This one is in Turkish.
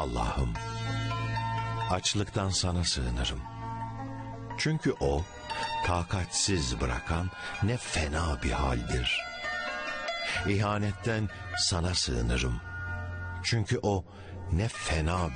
Allah'ım, açlıktan sana sığınırım. Çünkü o, takatsiz bırakan ne fena bir haldir. İhanetten sana sığınırım. Çünkü o ne fena